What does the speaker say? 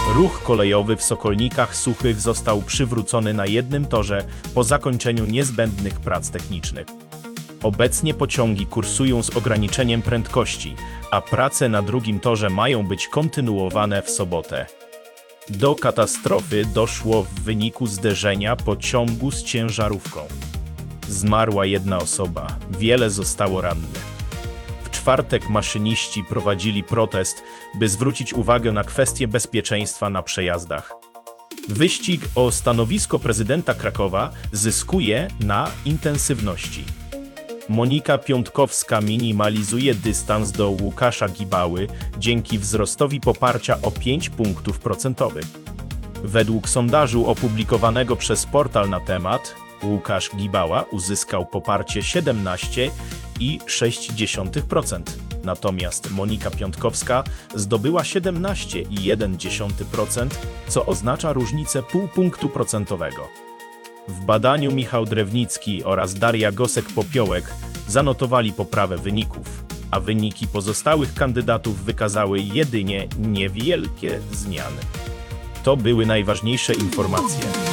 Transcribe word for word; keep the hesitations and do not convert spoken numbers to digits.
Ruch kolejowy w Sokolnikach Suchych został przywrócony na jednym torze po zakończeniu niezbędnych prac technicznych. Obecnie pociągi kursują z ograniczeniem prędkości, a prace na drugim torze mają być kontynuowane w sobotę. Do katastrofy doszło w wyniku zderzenia pociągu z ciężarówką. Zmarła jedna osoba, wiele zostało rannych. W czwartek maszyniści prowadzili protest, by zwrócić uwagę na kwestie bezpieczeństwa na przejazdach. Wyścig o stanowisko prezydenta Krakowa zyskuje na intensywności. Monika Piątkowska minimalizuje dystans do Łukasza Gibały dzięki wzrostowi poparcia o pięć punktów procentowych. Według sondażu opublikowanego przez portal na temat, Łukasz Gibała uzyskał poparcie siedemnaście i sześć dziesiątych procent, natomiast Monika Piątkowska zdobyła siedemnaście i jeden dziesiąty procent, co oznacza różnicę pół punktu procentowego. W badaniu Michał Drewnicki oraz Daria Gosek-Popiołek zanotowali poprawę wyników, a wyniki pozostałych kandydatów wykazały jedynie niewielkie zmiany. To były najważniejsze informacje.